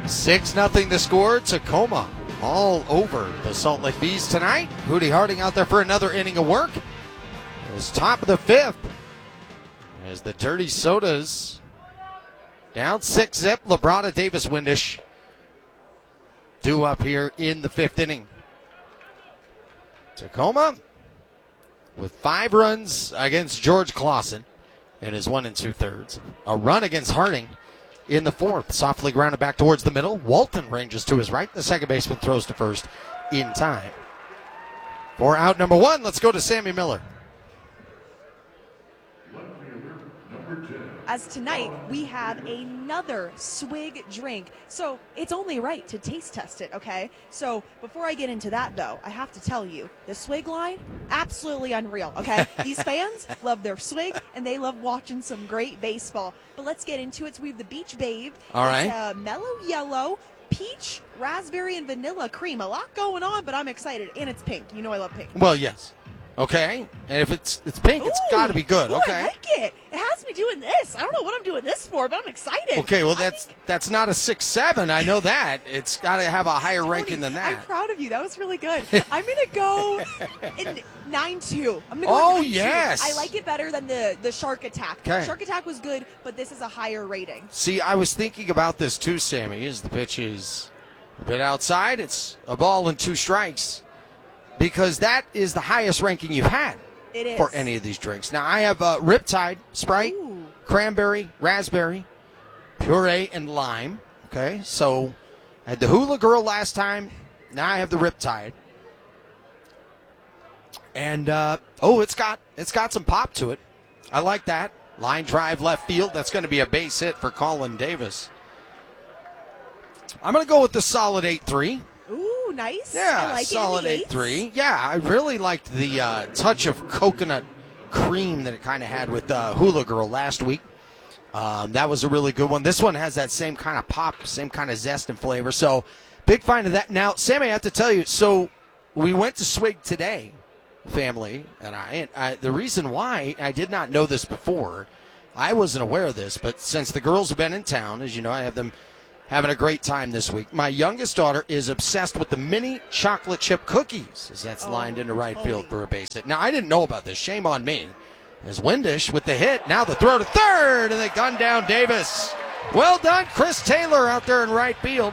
6-0 the score. Tacoma all over the Salt Lake Bees tonight. Hootie Harding out there for another inning of work. It's top of the fifth as the Dirty Sodas down 6-zip. Labrada, Davis, Windish due up here in the fifth inning. Tacoma with 5 runs against George Clausen in his 1 2/3. A run against Harding in the fourth. Softly grounded back towards the middle. Walton ranges to his right. The second baseman throws to first in time. For out number 1, let's go to Sammy Miller. As tonight, we have another swig drink. So it's only right to taste test it, okay? So before I get into that, though, I have to tell you, the swig line, absolutely unreal, okay? These fans love their swig, and they love watching some great baseball. But let's get into it. So we have the Beach Babe. All right. It's mellow yellow, peach, raspberry, and vanilla cream. A lot going on, but I'm excited. And it's pink. You know I love pink. Well, yes. Okay. And if it's pink, it's got to be good. Okay. I like it. It has me doing this. I don't know what I'm doing this for, but I'm excited. Okay, well, that's not a 6-7. I know that. It's got to have a higher ranking than that. I'm proud of you. That was really good. I'm going to go in 9-2. I'm gonna go Oh, 9-2. yes. I like it better than the Shark Attack. Okay. Shark Attack was good, but this is a higher rating. See, I was thinking about this too, Sammy, as the pitch is a bit outside. It's a ball and 2 strikes because that is the highest ranking you've had. It is. For any of these drinks. Now, I have Riptide, Sprite, Ooh. cranberry, raspberry, puree, and lime. Okay, so I had the Hula Girl last time. Now I have the Riptide. And, it's got some pop to it. I like that. Line drive left field. That's going to be a base hit for Colin Davis. I'm going to go with the solid 8-3. Ooh, nice. Yeah, I like solid it. 8-3. Yeah, I really liked the touch of coconut cream that it kind of had with Hula Girl last week. That was a really good one. This one has that same kind of pop, same kind of zest and flavor. So, big fan of that. Now, Sammy, I have to tell you, so we went to Swig today, family, and I the reason why I did not know this before, I wasn't aware of this, but since the girls have been in town, as you know, I have them having a great time this week. My youngest daughter is obsessed with the mini chocolate chip cookies, as that's lined into right field for a base hit. Now, I didn't know about this. Shame on me. There's Windish with the hit. Now the throw to third, and they gun down Davis. Well done, Chris Taylor out there in right field.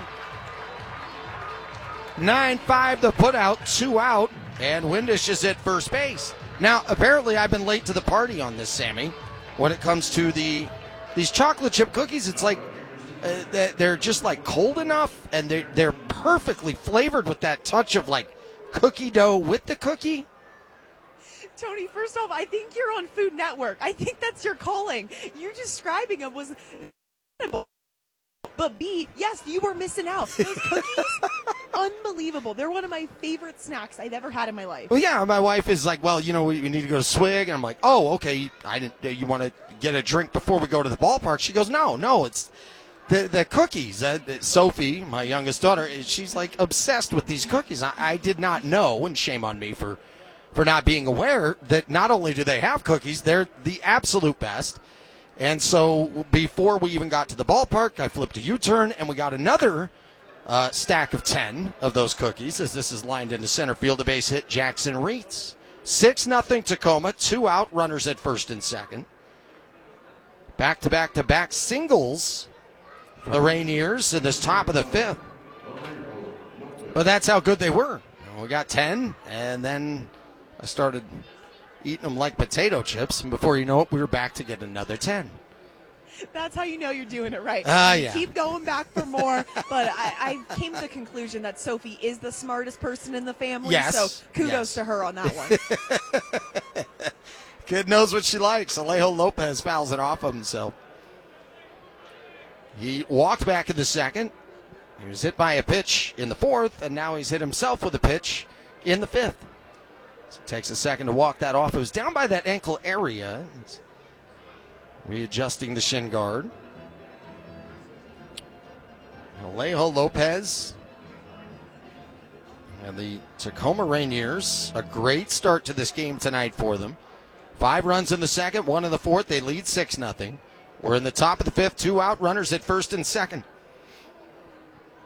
9-5 the put out, 2 out, and Windish is at first base. Now, apparently I've been late to the party on this, Sammy. When it comes to these chocolate chip cookies, it's like they're just like cold enough, and they're perfectly flavored with that touch of like cookie dough with the cookie. Tony, first off, I think you're on Food Network. I think that's your calling. You describing them was incredible. But B, yes, you were missing out. Those cookies, unbelievable. They're one of my favorite snacks I've ever had in my life. Well, yeah, my wife is like, well, we need to go to Swig. And I'm like, oh, okay. You want to get a drink before we go to the ballpark? She goes, no, it's the cookies. Sophie, my youngest daughter, she's like obsessed with these cookies. I did not know, and shame on me for not being aware that not only do they have cookies, they're the absolute best. And so before we even got to the ballpark, I flipped a U-turn, and we got another stack of 10 of those cookies as this is lined into center field. A base hit, Jackson Reitz. 6-0 Tacoma, 2 out, runners at first and second. Back-to-back-to-back singles for the Rainiers in this top of the fifth. But that's how good they were. We got 10, and then I started eating them like potato chips, and before you know it, we were back to get another 10. That's how you know you're doing it right. Yeah. Keep going back for more. But I came to the conclusion that Sophie is the smartest person in the family. Yes. So kudos to her on that one. Kid knows what she likes. Alejo Lopez fouls it off of himself. He walked back in the second. He was hit by a pitch in the fourth, and now he's hit himself with a pitch in the fifth. So it takes a second to walk that off. It was down by that ankle area. It's readjusting the shin guard. Alejo Lopez and the Tacoma Rainiers, a great start to this game tonight for them. 5 runs in the second, 1 in the fourth. They lead 6-0. We're in the top of the fifth, 2 out, runners at first and second.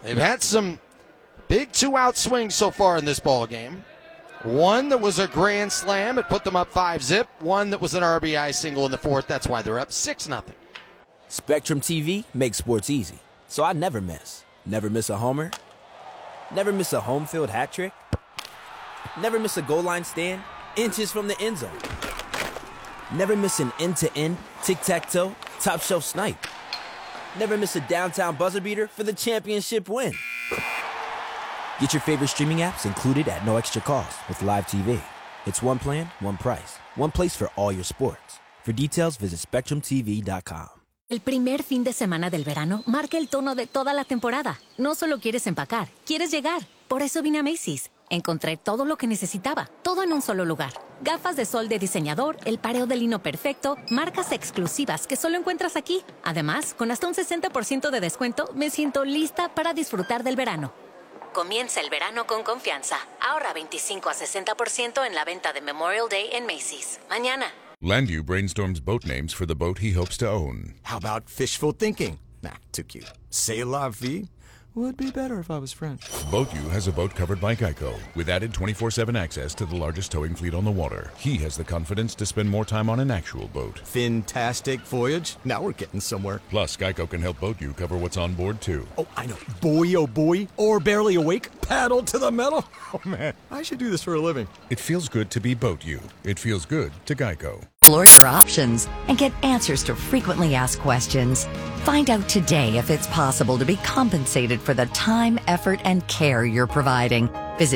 They've had some big two-out swings so far in this ball game. One that was a grand slam. It put them up 5-zip. One that was an RBI single in the fourth. That's why they're up 6-0. Spectrum TV makes sports easy, so I never miss. Never miss a homer. Never miss a home field hat trick. Never miss a goal line stand inches from the end zone. Never miss an end-to-end, tic-tac-toe, top-shelf snipe. Never miss a downtown buzzer beater for the championship win. Get your favorite streaming apps included at no extra cost with Live TV. It's one plan, one price, one place for all your sports. For details, visit SpectrumTV.com. El primer fin de semana del verano marca el tono de toda la temporada. No solo quieres empacar, quieres llegar. Por eso vine a Macy's. Encontré todo lo que necesitaba, todo en un solo lugar. Gafas de sol de diseñador, el pareo de lino perfecto, marcas exclusivas que solo encuentras aquí. Además, con hasta un 60% de descuento, me siento lista para disfrutar del verano. Comienza el verano con confianza. Ahorra 25 a 60% en la venta de Memorial Day en Macy's. Mañana. Landu brainstorms boat names for the boat he hopes to own. How about fishful thinking? Nah, too cute. C'est la vie? Would be better if I was French. BoatU has a boat covered by Geico, with added 24/7 access to the largest towing fleet on the water. He has the confidence to spend more time on an actual boat. Fantastic voyage. Now we're getting somewhere. Plus, Geico can help BoatU cover what's on board, too. Oh, I know. Boy, oh boy. Or barely awake. Paddle to the metal. Oh, man. I should do this for a living. It feels good to be BoatU. It feels good to Geico. Explore your options and get answers to frequently asked questions. Find out today if it's possible to be compensated for the time, effort, and care you're providing. Visit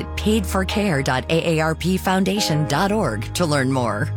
paidforcare.aarpfoundation.org to learn more.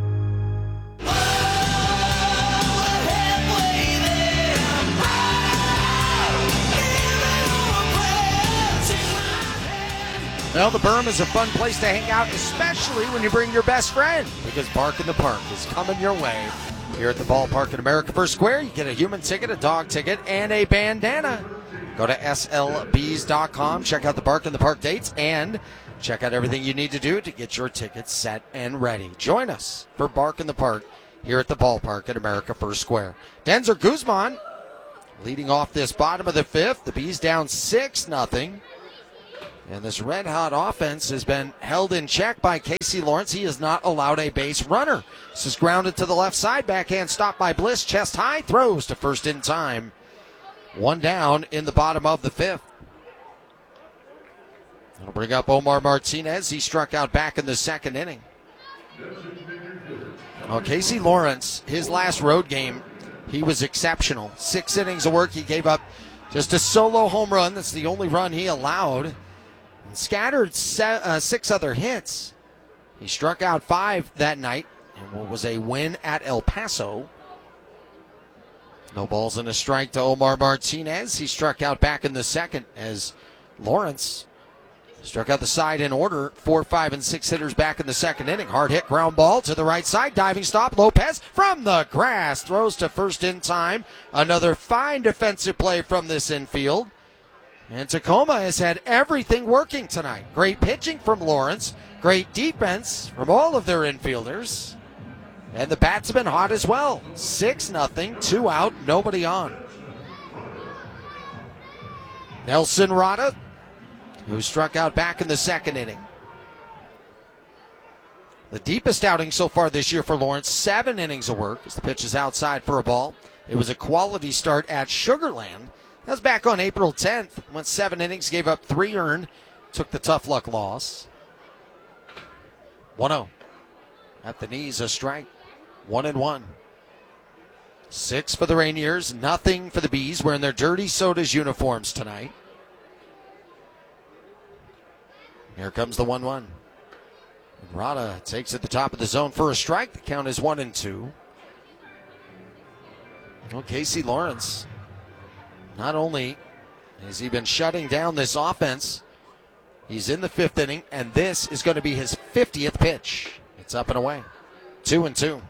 Well, the berm is a fun place to hang out, especially when you bring your best friend, because Bark in the Park is coming your way. Here at the ballpark at America First Square, you get a human ticket, a dog ticket, and a bandana. Go to slbs.com, check out the Bark in the Park dates, and check out everything you need to do to get your tickets set and ready. Join us for Bark in the Park here at the ballpark at America First Square. Denzer Guzman leading off this bottom of the fifth. The Bees down 6-0. And this red-hot offense has been held in check by Casey Lawrence. He has not allowed a base runner. This is grounded to the left side. Backhand stopped by Bliss. Chest high. Throws to first in time. One down in the bottom of the fifth. That'll bring up Omar Martinez. He struck out back in the second inning. Well, Casey Lawrence, his last road game, he was exceptional. 6 innings of work. He gave up just a solo home run. That's the only run he allowed. Scattered 6 other hits. He struck out 5 that night in what was a win at El Paso. No balls and a strike to Omar Martinez. He struck out back in the second as Lawrence struck out the side in order. 4, 5, and 6 hitters back in the second inning. Hard hit ground ball to the right side. Diving stop. Lopez from the grass throws to first in time. Another fine defensive play from this infield. And Tacoma has had everything working tonight. Great pitching from Lawrence. Great defense from all of their infielders. And the bats have been hot as well. 6-0, 2 out, nobody on. Nelson Rada, who struck out back in the second inning. The deepest outing so far this year for Lawrence, 7 innings of work as the pitch is outside for a ball. It was a quality start at Sugar Land. That was back on April 10th. Went 7 innings, gave up 3 earned, took the tough luck loss. 1-0. At the knees, a strike. 1-1. 6 for the Rainiers, nothing for the Bees, wearing their Dirty Sodas uniforms tonight. Here comes the 1-1. Rada takes at the top of the zone for a strike. The count is 1-2. Well, Casey Lawrence, not only has he been shutting down this offense, he's in the 5th inning, and this is going to be his 50th pitch. It's up and away. 2-2.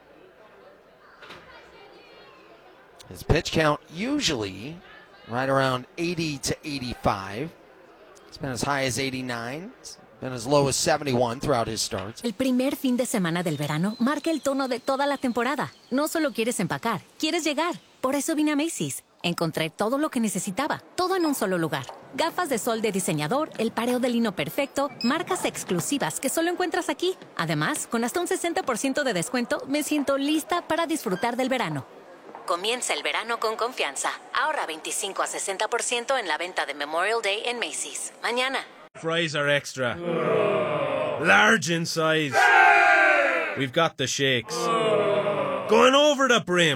His pitch count usually right around 80 to 85. It's been as high as 89. It's been as low as 71 throughout his starts. El primer fin de semana del verano marca el tono de toda la temporada. No solo quieres empacar, quieres llegar. Por eso vine a Macy's. Encontré todo lo que necesitaba, todo en un solo lugar. Gafas de sol de diseñador, el pareo de lino perfecto, marcas exclusivas que solo encuentras aquí. Además, con hasta un 60% de descuento, me siento lista para disfrutar del verano. Comienza el verano con confianza. Ahorra 25 a 60% en la venta de Memorial Day en Macy's. Mañana. Fries are extra. Large in size. We've got the shakes. Going over the brim.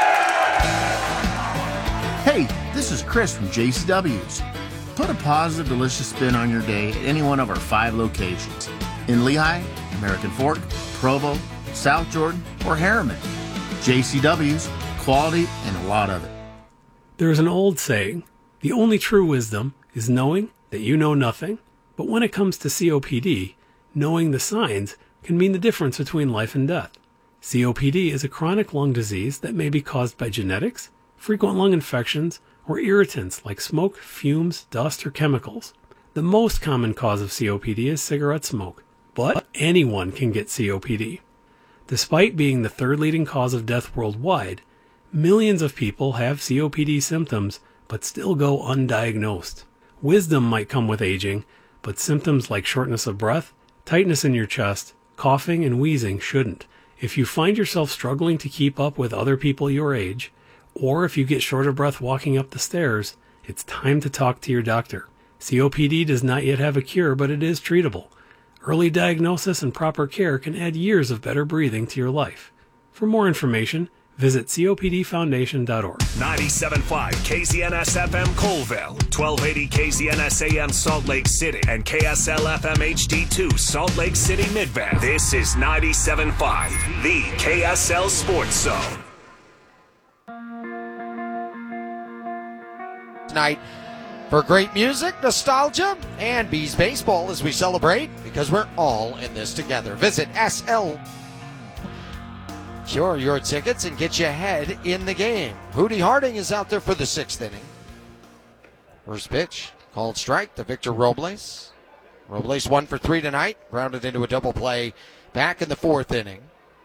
Hey, this is Chris from JCW's. Put a positive, delicious spin on your day at any one of our 5 locations. In Lehigh, American Fork, Provo, South Jordan, or Harriman. JCW's, quality and a lot of it. There is an old saying, the only true wisdom is knowing that you know nothing. But when it comes to COPD, knowing the signs can mean the difference between life and death. COPD is a chronic lung disease that may be caused by genetics, frequent lung infections, or irritants like smoke, fumes, dust, or chemicals. The most common cause of COPD is cigarette smoke, but anyone can get COPD. Despite being the 3rd leading cause of death worldwide, millions of people have COPD symptoms but still go undiagnosed. Wisdom might come with aging, but symptoms like shortness of breath, tightness in your chest, coughing, and wheezing shouldn't. If you find yourself struggling to keep up with other people your age, or if you get short of breath walking up the stairs, it's time to talk to your doctor. COPD does not yet have a cure, but it is treatable. Early diagnosis and proper care can add years of better breathing to your life. For more information, visit copdfoundation.org. 97.5 KZNS FM Colville, 1280 KZNS AM Salt Lake City, and KSL FM HD2 Salt Lake City Midvale. This is 97.5, the KSL Sports Zone. Tonight for great music, nostalgia, and Bees baseball as we celebrate, because we're all in this together. Visit SL. Secure your tickets and get you ahead in the game. Hootie Harding is out there for the 6th inning. First pitch, called strike to Victor Robles. Robles 1 for 3 tonight, grounded into a double play back in the 4th inning.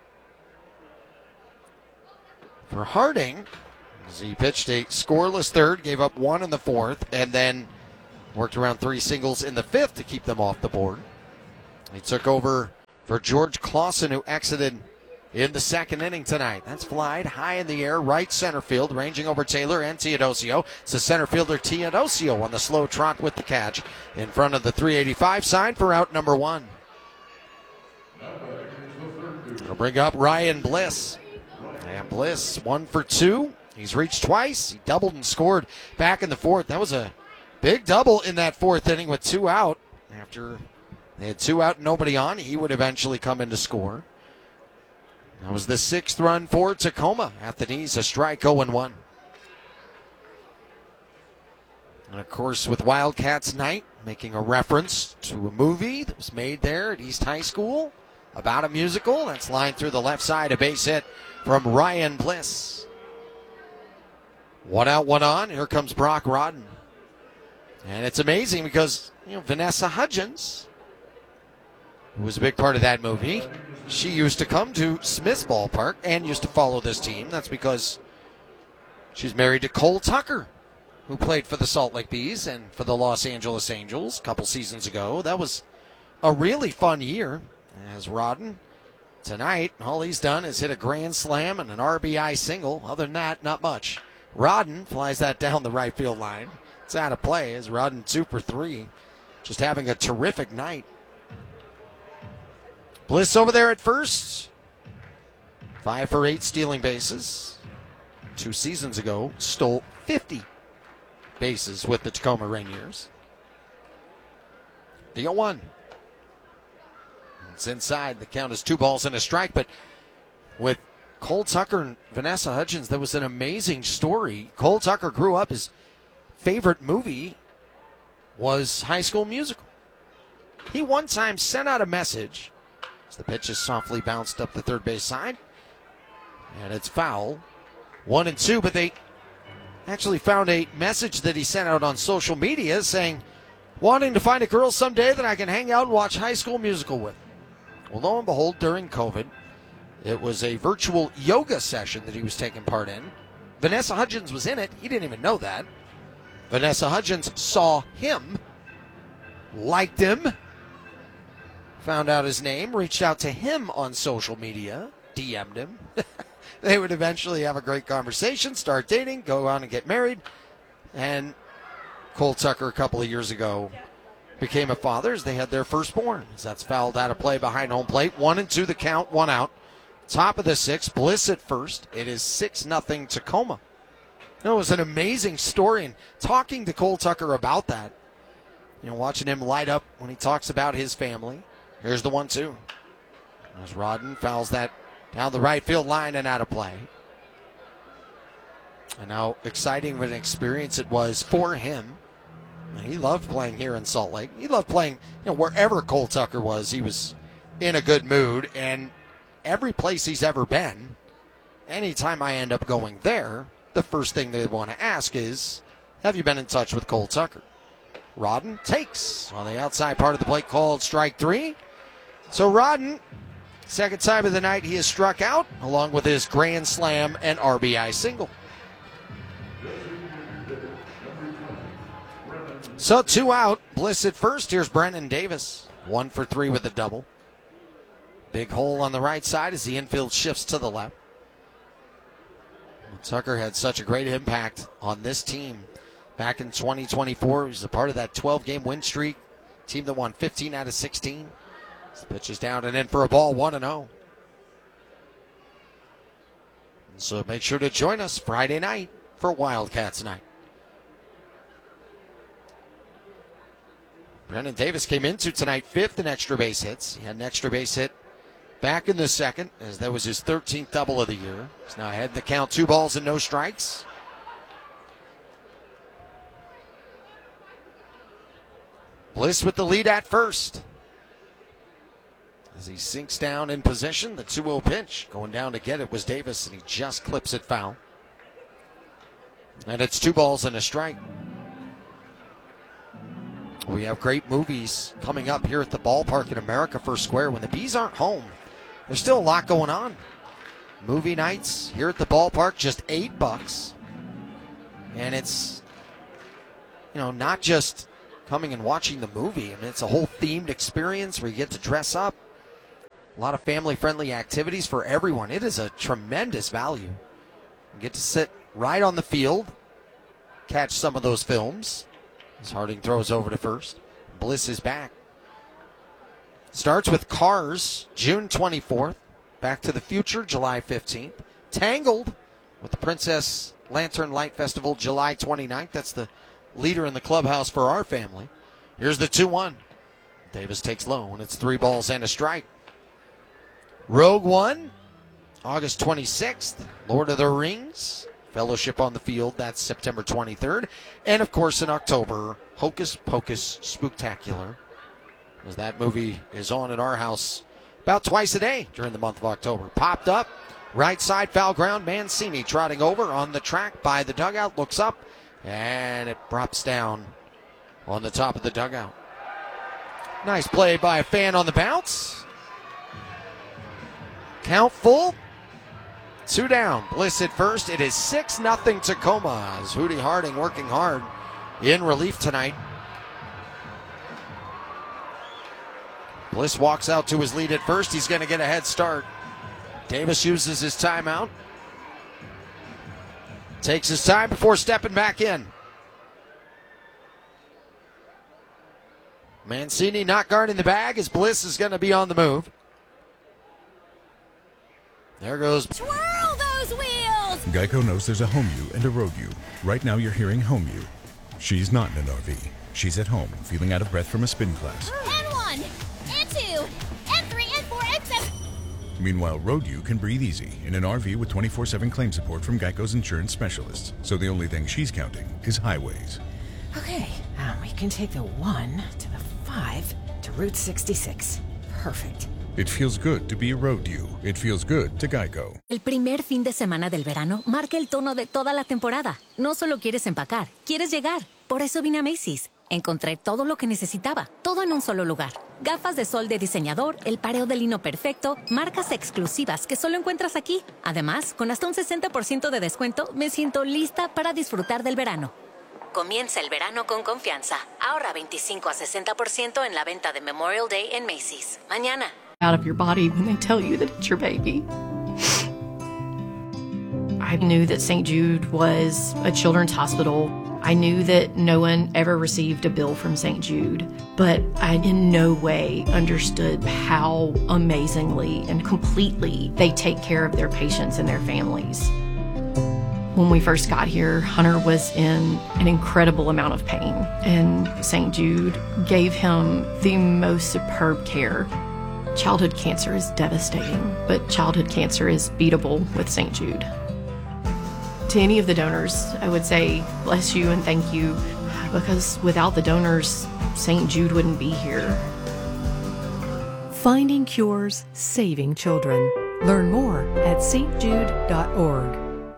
For Harding, as he pitched a scoreless 3rd, gave up 1 in the 4th, and then worked around 3 singles in the 5th to keep them off the board. He took over for George Clausen, who exited in the 2nd inning tonight. That's flied high in the air, right center field, ranging over Taylor and Teodosio. It's the center fielder Teodosio on the slow trot with the catch in front of the 385 sign for out number 1. It'll bring up Ryan Bliss. And Bliss 1 for 2. He's reached twice. He doubled and scored back in the 4th. That was a big double in that 4th inning with 2 out. After they had 2 out and nobody on, he would eventually come in to score. That was the 6th run for Tacoma at the knees, a strike 0-1. And of course, with Wildcats Night, making a reference to a movie that was made there at East High School about a musical. That's lined through the left side, a base hit from Ryan Bliss. 1 out, 1 on. Here comes Brock Rodden. And it's amazing because, Vanessa Hudgens, who was a big part of that movie, she used to come to Smith's Ballpark and used to follow this team. That's because she's married to Cole Tucker, who played for the Salt Lake Bees and for the Los Angeles Angels a couple seasons ago. That was a really fun year. As Rodden, tonight, all he's done is hit a grand slam and an RBI single. Other than that, not much. Rodden flies that down the right field line. It's out of play as Rodden 2 for 3. Just having a terrific night. Bliss over there at first. 5 for 8 stealing bases. 2 seasons ago, stole 50 bases with the Tacoma Rainiers. The 0-1. It's inside. The count is 2 balls and a strike, but with Cole Tucker and Vanessa Hudgens, there was an amazing story. Cole Tucker grew up, his favorite movie was High School Musical. He one time sent out a message as the pitch is softly bounced up the third base side, and it's foul. 1-2, but they actually found a message that he sent out on social media saying, wanting to find a girl someday that I can hang out and watch High School Musical with. Well, lo and behold, during COVID, it was a virtual yoga session that he was taking part in. Vanessa Hudgens was in it. He didn't even know that. Vanessa Hudgens saw him, liked him, found out his name, reached out to him on social media, DM'd him. They would eventually have a great conversation, start dating, go on and get married. And Cole Tucker, a couple of years ago, became a father as they had their firstborn. As that's fouled out of play behind home plate. 1-2 the count, 1 out. Top of the 6th, Bliss at first. It is 6-0 Tacoma. It was an amazing story, and talking to Cole Tucker about that, watching him light up when he talks about his family. Here's the 1-2. As Rodden fouls that down the right field line and out of play. And how exciting of an experience it was for him. He loved playing here in Salt Lake. He loved playing, wherever Cole Tucker was. He was in a good mood, and every place he's ever been, anytime I end up going there, the first thing they want to ask is, have you been in touch with Cole Tucker? Rodden takes on the outside part of the plate, called strike 3. So Rodden, second time of the night he has struck out, along with his grand slam and RBI single. So 2 out, Bliss at first. Here's Brennan Davis, 1 for 3 with a double. Big hole on the right side as the infield shifts to the left. Tucker had such a great impact on this team back in 2024. He was a part of that 12-game win streak, team that won 15 out of 16. This pitch is down and in for a ball, 1-0. So make sure to join us Friday night for Wildcats night. Brennan Davis came into tonight 5th in extra base hits. He had an extra base hit back in the second, as that was his 13th double of the year. He's now ahead in the count, 2 balls and no strikes. Bliss with the lead at first. As he sinks down in position, the 2-0 pitch. Going down to get it was Davis, and he just clips it foul. And it's 2 balls and a strike. We have great movies coming up here at the ballpark in America First Square. When the Bees aren't home, there's still a lot going on. Movie nights here at the ballpark, just $8. And it's, not just coming and watching the movie. It's a whole themed experience where you get to dress up. A lot of family-friendly activities for everyone. It is a tremendous value. You get to sit right on the field, catch some of those films. As Harding throws over to first. Bliss is back. Starts with Cars, June 24th. Back to the Future, July 15th. Tangled with the Princess Lantern Light Festival, July 29th. That's the leader in the clubhouse for our family. Here's the 2-1. Davis takes low, and it's 3 balls and a strike. Rogue One, August 26th. Lord of the Rings, Fellowship on the Field, that's September 23rd. And, of course, in October, Hocus Pocus Spooktacular, as that movie is on at our house about twice a day during the month of October. Popped up, right side foul ground, Mancini trotting over on the track by the dugout, looks up, and it drops down on the top of the dugout. Nice play by a fan on the bounce. Count full. 2 down. Bliss at first. It is 6-0 Tacoma as Hootie Harding working hard in relief tonight. Bliss walks out to his lead at first. He's going to get a head start. Davis uses his timeout. Takes his time before stepping back in. Mancini not guarding the bag as Bliss is going to be on the move. There goes. Twirl those wheels! Geico knows there's a home you and a road you. Right now you're hearing home you. She's not in an RV. She's at home, feeling out of breath from a spin class. N1, N2, N3, N4, N7. Meanwhile, road you can breathe easy in an RV with 24/7 claim support from Geico's insurance specialists. So the only thing she's counting is highways. Okay, we can take the 1 to the 5 to Route 66. Perfect. It feels good to be a road you. It feels good to Geico. El primer fin de semana del verano marca el tono de toda la temporada. No solo quieres empacar, quieres llegar. Por eso vine a Macy's. Encontré todo lo que necesitaba, todo en un solo lugar. Gafas de sol de diseñador, el pareo de lino perfecto, marcas exclusivas que solo encuentras aquí. Además, con hasta un 60% de descuento, me siento lista para disfrutar del verano. Comienza el verano con confianza. Ahorra 25 a 60% en la venta de Memorial Day en Macy's. Mañana. Out of your body when they tell you that it's your baby. I knew that St. Jude was a children's hospital. I knew that no one ever received a bill from St. Jude, but I in no way understood how amazingly and completely they take care of their patients and their families. When we first got here, Hunter was in an incredible amount of pain, and St. Jude gave him the most superb care. Childhood cancer is devastating, but childhood cancer is beatable with St. Jude. To any of the donors, I would say bless you and thank you, because without the donors, St. Jude wouldn't be here. Finding cures, saving children. Learn more at stjude.org.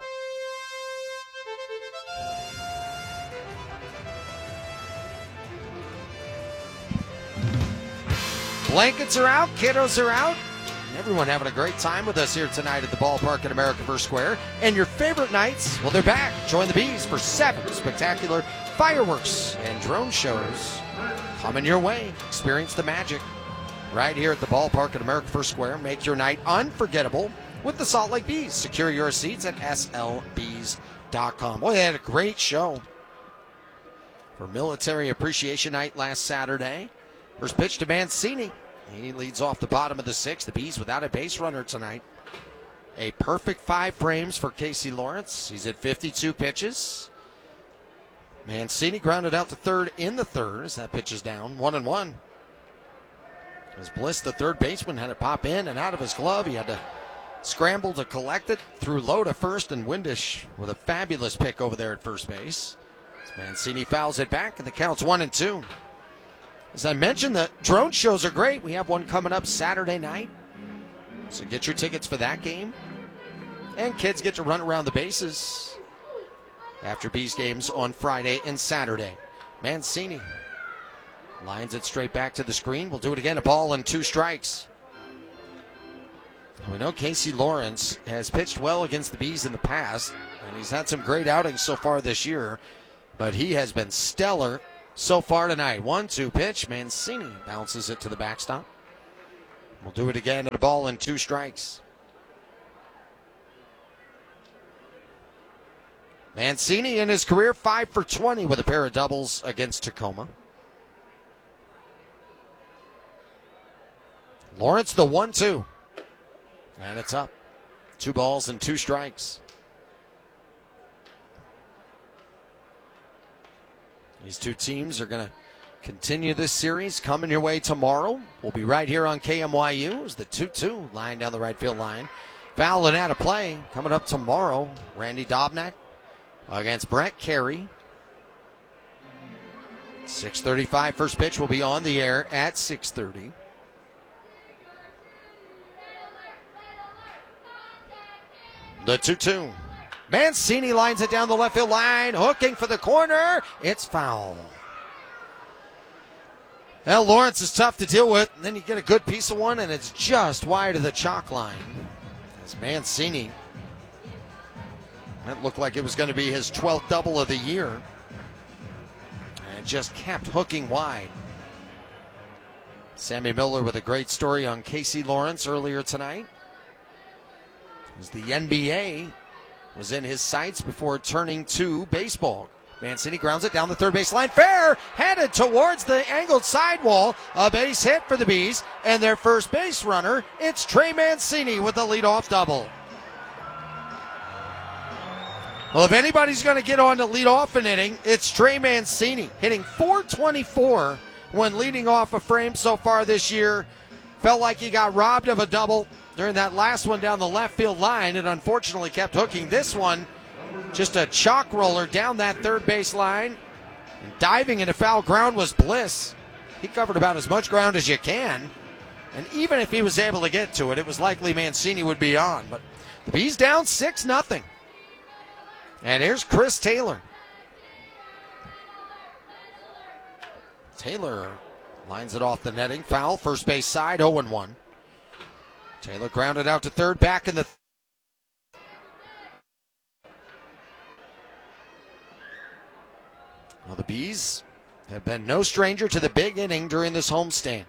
Blankets are out, kiddos are out. Everyone having a great time with us here tonight at the ballpark at America First Square. And your favorite nights, well, they're back. Join the Bees for 7 spectacular fireworks and drone shows coming your way. Experience the magic right here at the ballpark at America First Square. Make your night unforgettable with the Salt Lake Bees. Secure your seats at slbees.com. Boy, they had a great show for Military Appreciation Night last Saturday. First pitch to Mancini. He leads off the bottom of the 6th. The Bees without a base runner tonight. A perfect 5 frames for Casey Lawrence. He's at 52 pitches. Mancini grounded out to third in the 3rd as that pitch is down. 1-1. As Bliss, the third baseman, had to pop in and out of his glove. He had to scramble to collect it. Threw low to first, and Windish with a fabulous pick over there at first base. As Mancini fouls it back, and the count's 1-2. As I mentioned, the drone shows are great. We have one coming up Saturday night. So get your tickets for that game. And kids get to run around the bases after Bees games on Friday and Saturday. Mancini lines it straight back to the screen. We'll do it again. A ball and 2 strikes. We know Casey Lawrence has pitched well against the Bees in the past, and he's had some great outings so far this year, but he has been stellar so far tonight. 1-2 pitch. Mancini bounces it to the backstop. We'll do it again at a ball and 2 strikes. Mancini in his career 5 for 20 with a pair of doubles against Tacoma. Lawrence the 1-2. And it's up. 2 balls and 2 strikes. These two teams are going to continue this series coming your way tomorrow. We'll be right here on KMYU as the 2-2 line down the right field line. Foul and out of play coming up tomorrow. Randy Dobnak against Brett Carey. 6:35 first pitch will be on the air at 6:30. The 2-2. Mancini lines it down the left field line, hooking for the corner. It's foul. Well, Lawrence is tough to deal with. And then you get a good piece of one, and it's just wide of the chalk line. As Mancini, that looked like it was going to be his 12th double of the year. And just kept hooking wide. Sammy Miller with a great story on Casey Lawrence earlier tonight. As the NBA was in his sights before turning to baseball. Mancini grounds it down the third base line. Fair, headed towards the angled sidewall. A base hit for the Bees, and their first base runner, it's Trey Mancini with the leadoff double. Well, if anybody's going to get on to lead off an inning, it's Trey Mancini, hitting .424 when leading off a frame so far this year. Felt like he got robbed of a double during that last one down the left field line, and unfortunately kept hooking. This one, just a chalk roller down that third base line. And diving into foul ground was Bliss. He covered about as much ground as you can. And even if he was able to get to it, it was likely Mancini would be on. But the Bees down 6-0. And here's Chris Taylor. Taylor lines it off the netting. Foul, first base side, 0-1. Taylor grounded out to third, back in the... Well, the Bees have been no stranger to the big inning during this homestand.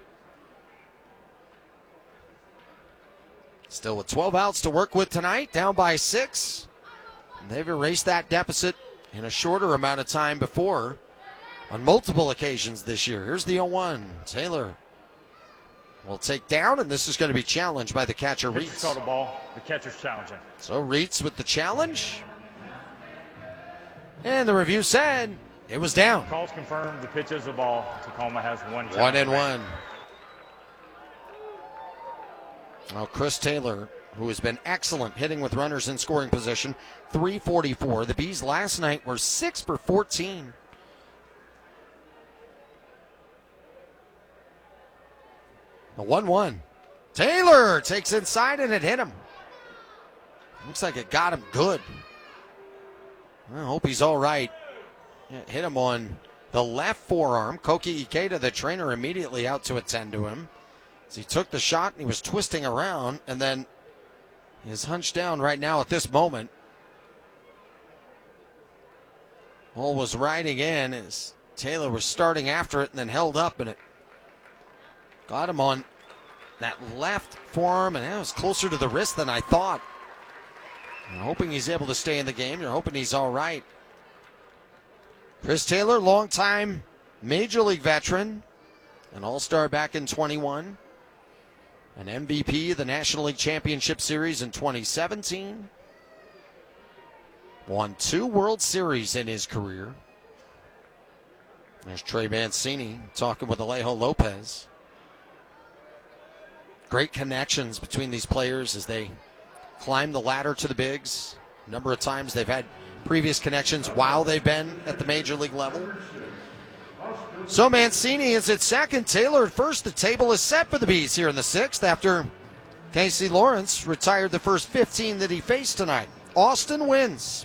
Still with 12 outs to work with tonight, down by 6. And they've erased that deficit in a shorter amount of time before on multiple occasions this year. Here's the 0-1. Taylor will take down, and this is going to be challenged by the catcher, Reitz. Call the ball. The catcher's challenging. So Reitz with the challenge. And the review said it was down. Calls confirmed. The pitch is a ball. Tacoma has 1 challenge. 1-1. Now Chris Taylor, who has been excellent hitting with runners in scoring position, 344. The Bees last night were 6 for 14. The 1-1. Taylor takes inside and it hit him. Looks like it got him good. I hope he's all right. It hit him on the left forearm. Koki Ikeda, the trainer, immediately out to attend to him. As he took the shot and he was twisting around, and then he is hunched down right now at this moment. Ball was riding in as Taylor was starting after it and then held up, and it got him on that left forearm, and that was closer to the wrist than I thought. I'm hoping he's able to stay in the game. You're hoping he's all right. Chris Taylor, longtime Major League veteran, an All-Star back in 21, an MVP of the National League Championship Series in 2017, won 2 World Series in his career. There's Trey Mancini talking with Alejo Lopez. Great connections between these players as they climb the ladder to the bigs. A number of times they've had previous connections while they've been at the major league level. So Mancini is at second, Taylor at first. The table is set for the Bees here in the 6th after Casey Lawrence retired the first 15 that he faced tonight. Austin wins.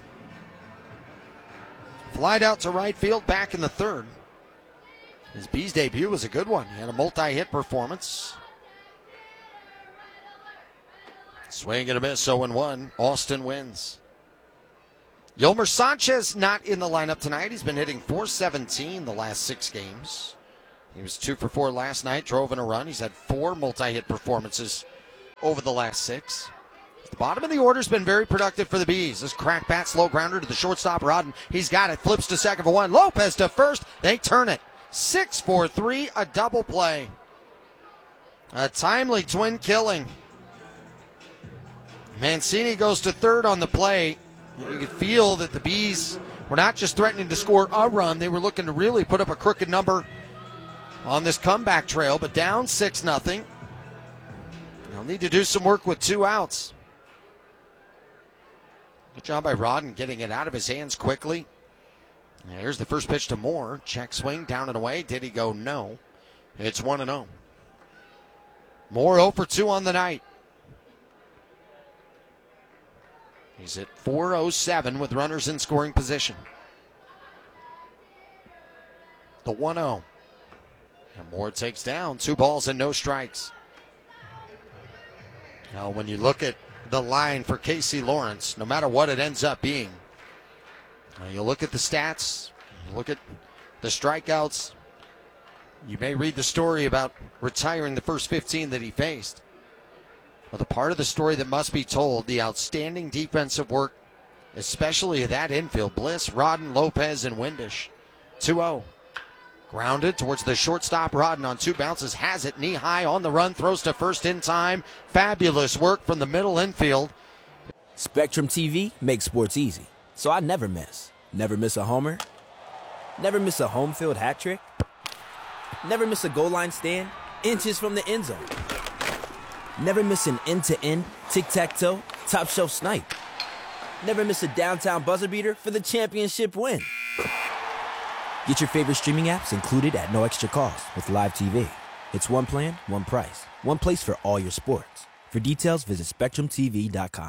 Flied out to right field back in the 3rd. His Bees debut was a good one. He had a multi-hit performance. Swing and a miss, 0-1. Austin wins. Yolmer Sanchez not in the lineup tonight. He's been hitting .417 the last 6 games. He was 2 for 4 last night, drove in a run. He's had 4 multi-hit performances over the last 6. The bottom of the order's been very productive for the Bees. This crack bat, slow grounder to the shortstop, Rodden. He's got it, flips to second for 1. Lopez to first. They turn it. 6-4-3, a double play. A timely twin killing. Mancini goes to third on the play. You could feel that the Bees were not just threatening to score a run, they were looking to really put up a crooked number on this comeback trail, but down 6-0. They'll need to do some work with 2 outs. Good job by Rodden getting it out of his hands quickly. And here's the first pitch to Moore. Check swing, down and away. Did he go? No. It's 1-0. Moore 0 for 2 on the night. He's at .407 with runners in scoring position. The 1-0. And Moore takes down 2 balls and no strikes. Now, when you look at the line for Casey Lawrence, no matter what it ends up being, you look at the stats, look at the strikeouts. You may read the story about retiring the first 15 that he faced. Well, the part of the story that must be told, the outstanding defensive work, especially of that infield. Bliss, Rodden, Lopez, and Windish. 2-0. Grounded towards the shortstop. Rodden on 2 bounces, has it knee high on the run, throws to first in time. Fabulous work from the middle infield. Spectrum TV makes sports easy, so I never miss. Never miss a homer. Never miss a home field hat trick. Never miss a goal line stand inches from the end zone. Never miss an end-to-end, tic-tac-toe, top-shelf snipe. Never miss a downtown buzzer beater for the championship win. Get your favorite streaming apps included at no extra cost with Live TV. It's one plan, one price, one place for all your sports. For details, visit SpectrumTV.com.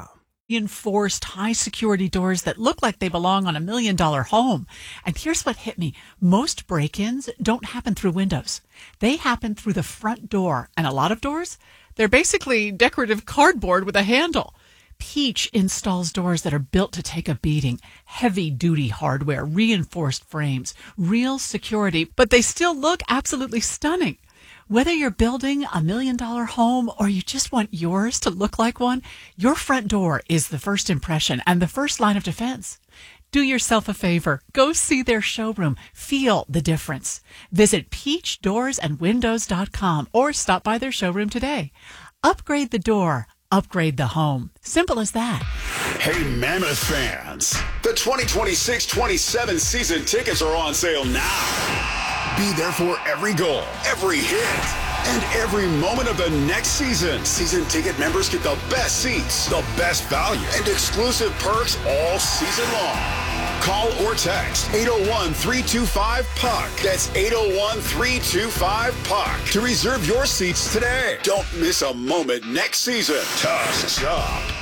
reinforced high-security doors that look like they belong on $1 million home. And here's what hit me. Most break-ins don't happen through windows. They happen through the front door. And a lot of doors, they're basically decorative cardboard with a handle. Peach installs doors that are built to take a beating. Heavy-duty hardware, reinforced frames, real security, but they still look absolutely stunning. Whether you're building $1 million home or you just want yours to look like one, your front door is the first impression and the first line of defense. Do yourself a favor. Go see their showroom. Feel the difference. Visit peachdoorsandwindows.com or stop by their showroom today. Upgrade the door. Upgrade the home. Simple as that. Hey, Mammoth fans. The 2026-27 season tickets are on sale now. Be there for every goal, every hit, and every moment of the next season. Season ticket members get the best seats, the best value, and exclusive perks all season long. Call or text 801-325-PUCK. That's 801-325-PUCK to reserve your seats today. Don't miss a moment next season. Tusk's up.